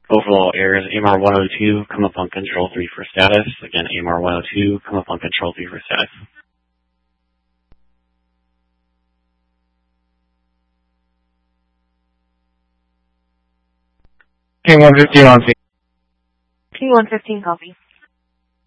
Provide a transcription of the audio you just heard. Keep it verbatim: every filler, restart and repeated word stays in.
Overall errors, A M R one oh two, come up on control three for status. Again, A M R one oh two, come up on control three for status. King one fifteen on scene. King one fifteen, copy.